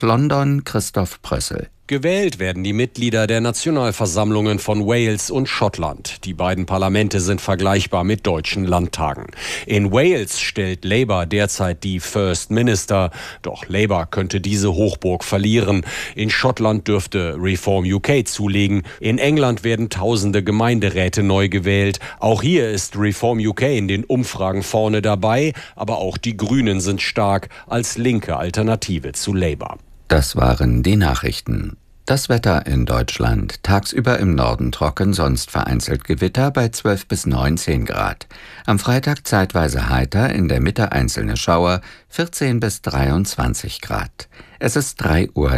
London Christoph Prössel. Gewählt werden die Mitglieder der Nationalversammlungen von Wales und Schottland. Die beiden Parlamente sind vergleichbar mit deutschen Landtagen. In Wales stellt Labour derzeit die First Minister. Doch Labour könnte diese Hochburg verlieren. In Schottland dürfte Reform UK zulegen. In England werden tausende Gemeinderäte neu gewählt. Auch hier ist Reform UK in den Umfragen vorne dabei. Aber auch die Grünen sind stark als linke Alternative zu Labour. Das waren die Nachrichten. Das Wetter in Deutschland. Tagsüber im Norden trocken, sonst vereinzelt Gewitter bei 12 bis 19 Grad. Am Freitag zeitweise heiter, in der Mitte einzelne Schauer, 14 bis 23 Grad. Es ist 3:03 Uhr.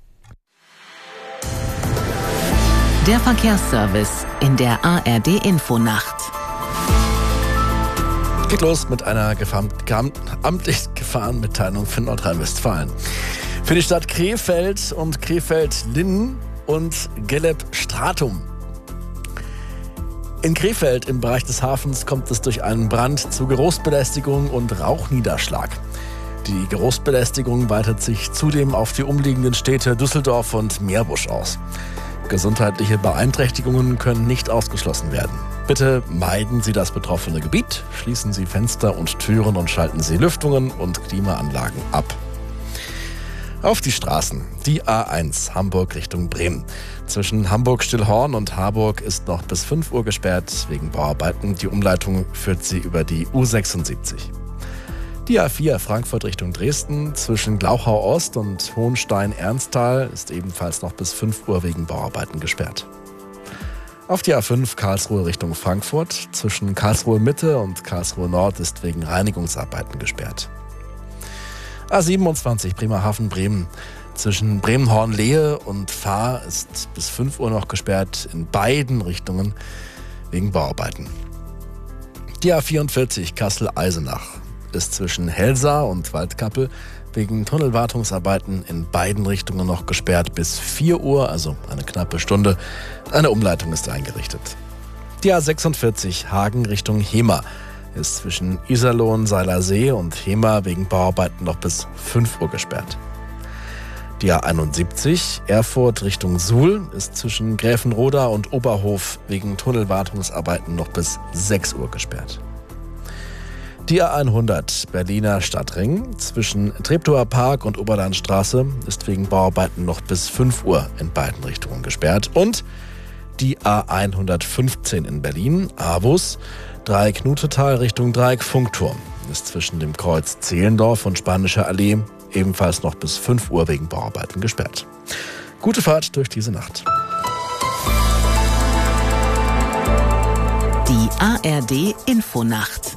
Der Verkehrsservice in der ARD-Infonacht. Geht los mit einer amtlich Gefahrenmitteilung für Nordrhein-Westfalen. Für die Stadt Krefeld und Krefeld-Linnen und Geleb-Stratum. In Krefeld im Bereich des Hafens kommt es durch einen Brand zu Geruchsbelästigung und Rauchniederschlag. Die Geruchsbelästigung weitet sich zudem auf die umliegenden Städte Düsseldorf und Meerbusch aus. Gesundheitliche Beeinträchtigungen können nicht ausgeschlossen werden. Bitte meiden Sie das betroffene Gebiet, schließen Sie Fenster und Türen und schalten Sie Lüftungen und Klimaanlagen ab. Auf die Straßen. Die A1 Hamburg Richtung Bremen. Zwischen Hamburg-Stillhorn und Harburg ist noch bis 5 Uhr gesperrt wegen Bauarbeiten. Die Umleitung führt sie über die U76. Die A4 Frankfurt Richtung Dresden. Zwischen Glauchau-Ost und Hohenstein-Ernsthal ist ebenfalls noch bis 5 Uhr wegen Bauarbeiten gesperrt. Auf die A5 Karlsruhe Richtung Frankfurt. Zwischen Karlsruhe Mitte und Karlsruhe Nord ist wegen Reinigungsarbeiten gesperrt. A27 Bremerhaven-Bremen. Zwischen Bremen-Hornlehe und Fahr ist bis 5 Uhr noch gesperrt in beiden Richtungen wegen Bauarbeiten. Die A44 Kassel-Eisenach ist zwischen Helsa und Waldkappel wegen Tunnelwartungsarbeiten in beiden Richtungen noch gesperrt bis 4 Uhr, also eine knappe Stunde. Eine Umleitung ist eingerichtet. Die A46 Hagen Richtung Hemer ist zwischen Iserlohn-Seilersee und Hemer wegen Bauarbeiten noch bis 5 Uhr gesperrt. Die A71 Erfurt Richtung Suhl ist zwischen Gräfenroda und Oberhof wegen Tunnelwartungsarbeiten noch bis 6 Uhr gesperrt. Die A100 Berliner Stadtring zwischen Treptower Park und Oberlandstraße ist wegen Bauarbeiten noch bis 5 Uhr in beiden Richtungen gesperrt. Und die A115 in Berlin, Avus, Dreieck-Nutetal Richtung Dreieck-Funkturm ist zwischen dem Kreuz Zehlendorf und Spanische Allee ebenfalls noch bis 5 Uhr wegen Bauarbeiten gesperrt. Gute Fahrt durch diese Nacht. Die ARD-Infonacht.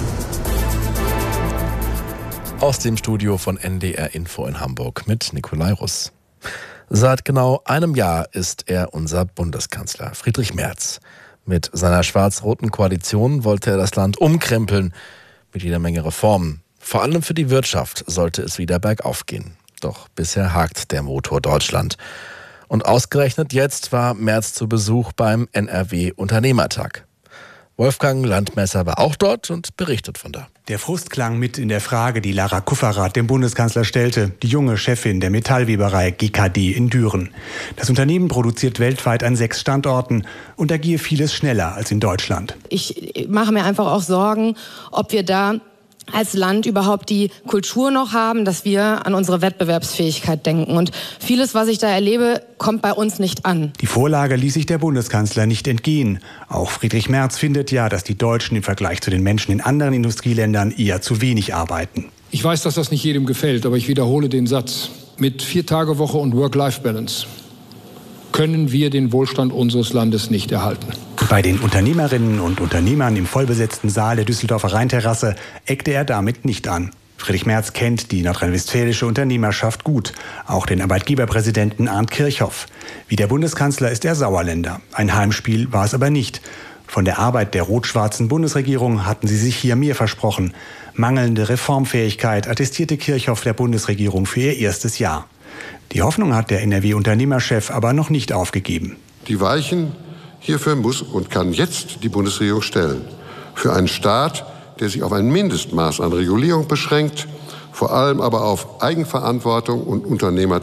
Aus dem Studio von NDR Info in Hamburg mit Nikolai Russ. Seit genau einem Jahr ist er unser Bundeskanzler, Friedrich Merz. Mit seiner schwarz-roten Koalition wollte er das Land umkrempeln mit jeder Menge Reformen. Vor allem für die Wirtschaft sollte es wieder bergauf gehen. Doch bisher hakt der Motor Deutschland. Und ausgerechnet jetzt war Merz zu Besuch beim NRW-Unternehmertag. Wolfgang Landmesser war auch dort und berichtet von da. Der Frust klang mit in der Frage, die Lara Kufferath dem Bundeskanzler stellte, die junge Chefin der Metallweberei GKD in Düren. Das Unternehmen produziert weltweit an 6 Standorten und da gehe vieles schneller als in Deutschland. Ich mache mir einfach auch Sorgen, ob wir da als Land überhaupt die Kultur noch haben, dass wir an unsere Wettbewerbsfähigkeit denken. Und vieles, was ich da erlebe, kommt bei uns nicht an. Die Vorlage ließ sich der Bundeskanzler nicht entgehen. Auch Friedrich Merz findet ja, dass die Deutschen im Vergleich zu den Menschen in anderen Industrieländern eher zu wenig arbeiten. Ich weiß, dass das nicht jedem gefällt, aber ich wiederhole den Satz. Mit 4-Tage-Woche und Work-Life-Balance können wir den Wohlstand unseres Landes nicht erhalten. Bei den Unternehmerinnen und Unternehmern im vollbesetzten Saal der Düsseldorfer Rheinterrasse eckte er damit nicht an. Friedrich Merz kennt die nordrhein-westfälische Unternehmerschaft gut, auch den Arbeitgeberpräsidenten Arndt Kirchhoff. Wie der Bundeskanzler ist er Sauerländer. Ein Heimspiel war es aber nicht. Von der Arbeit der rot-schwarzen Bundesregierung hatten sie sich hier mehr versprochen. Mangelnde Reformfähigkeit attestierte Kirchhoff der Bundesregierung für ihr erstes Jahr. Die Hoffnung hat der NRW-Unternehmerchef aber noch nicht aufgegeben. Die Weichen hierfür muss und kann jetzt die Bundesregierung stellen. Für einen Staat, der sich auf ein Mindestmaß an Regulierung beschränkt, vor allem aber auf Eigenverantwortung und Unternehmertum.